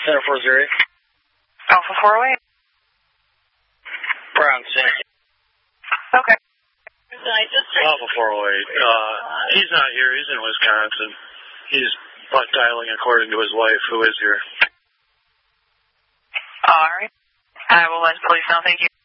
Center 408. Alpha 408. Brown Center. Okay. Alpha 408. He's not here. He's in Wisconsin. He's butt dialing according to his wife, who is here. All right. I will let the police know. Thank you.